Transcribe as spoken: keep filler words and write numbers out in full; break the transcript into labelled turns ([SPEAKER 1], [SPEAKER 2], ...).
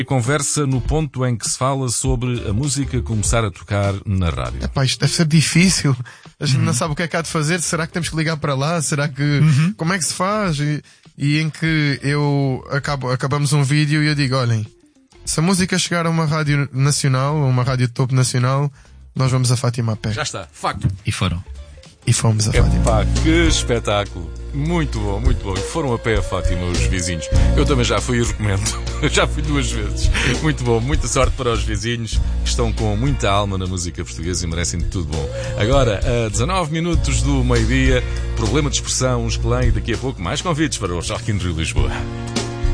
[SPEAKER 1] Conversa no ponto em que se fala sobre a música começar a tocar na rádio.
[SPEAKER 2] Epá, isto deve ser difícil. A gente
[SPEAKER 3] uhum.
[SPEAKER 2] não sabe o que é que há de fazer. Será que temos que ligar para lá? Será que...
[SPEAKER 3] Uhum.
[SPEAKER 2] Como é que se faz? E, e em que eu acabo, acabamos um vídeo e eu digo, olhem, se a música chegar a uma rádio nacional, a uma rádio de topo nacional, nós vamos a Fátima a pé.
[SPEAKER 1] Já está, facto.
[SPEAKER 3] E foram.
[SPEAKER 2] E fomos a Fátima.
[SPEAKER 1] Epá, que espetáculo. Muito bom, muito bom. E foram a pé a Fátima os vizinhos. Eu também já fui e recomendo. Já fui duas vezes. Muito bom, muita sorte para os vizinhos que estão com muita alma na música portuguesa e merecem tudo bom. Agora, a dezanove minutos do meio-dia, problema de expressão, um escalão e daqui a pouco mais convites para o Rock in Rio Lisboa.